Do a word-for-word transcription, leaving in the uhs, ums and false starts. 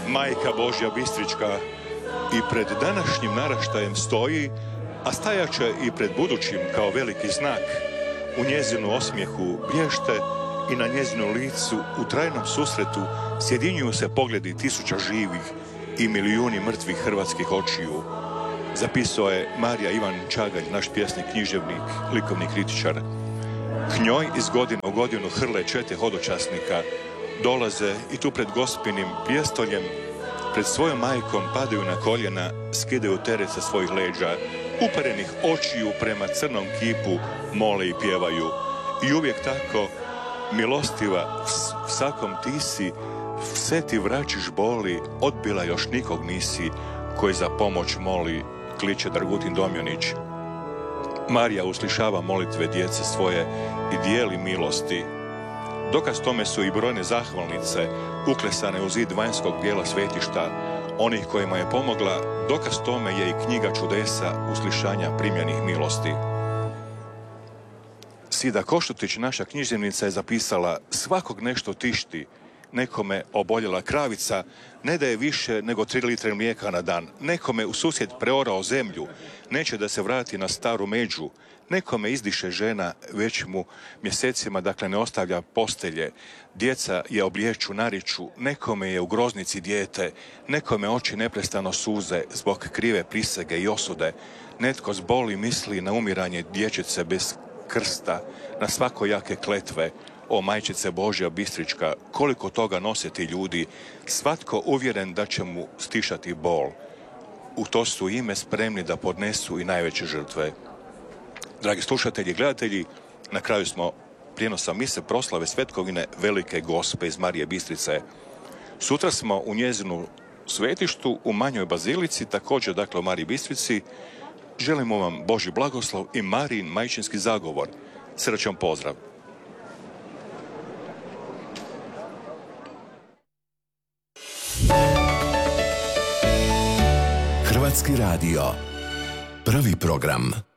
Majka Božja Bistrička i pred današnjim naraštajem stoji, a stajaće i pred budućim kao veliki znak. U njezinu osmijehu blješte i na njezinu licu u trajnom susretu sjedinjuju se pogledi tisuća živih i milijuni mrtvih hrvatskih očiju. Zapisao je Marija Ivan Čagalj, naš pjesnik, književnik, likovni kritičar. K njoj iz godine u godinu hrle čete hodočasnika, dolaze i tu pred Gospinim prijestoljem, pred svojom majkom padaju na koljena, skidaju teret sa svojih leđa, uparenih očiju prema crnom kipu mole i pjevaju. I uvijek tako, milostiva, vsakom ti si, vse ti vraćiš boli, odbila još nikog nisi, koji za pomoć moli, kliče Dragutin Domjanić. Marija uslišava molitve djece svoje i dijeli milosti. Dokaz tome su i brojne zahvalnice uklesane u zid vanjskog dijela svetišta, onih kojima je pomogla. Dokaz tome je i knjiga čudesa uslišanja primljenih milosti. Sida Košutić, naša književnica, je zapisala: svakog nešto tišti, nekome oboljela kravica ne daje više nego tri litre mlijeka na dan, nekome u susjed preorao zemlju, neće da se vrati na staru među, nekome izdiše žena, već mu mjesecima dakle ne ostavlja postelje, djeca je obliječu nariču, nekome je u groznici dijete, nekome oči neprestano suze zbog krive prisege i osude, netko zboli misli na umiranje dječice bez krsta, na svakojake kletve. O majčice Božja Bistrička, koliko toga nose ti ljudi, svatko uvjeren da će mu stišati bol. U to su ime spremni da podnesu i najveće žrtve. Dragi slušatelji i gledatelji, na kraju smo prijenosa mise proslave svetkovine Velike Gospe iz Marije Bistrice. Sutra smo u njezinu svetištu u manjoj bazilici, također dakle u Mariji Bistrici. Želimo vam Božji blagoslov i Marijin majčinski zagovor. Srdačan pozdrav. Hrvatski radio. Prvi program.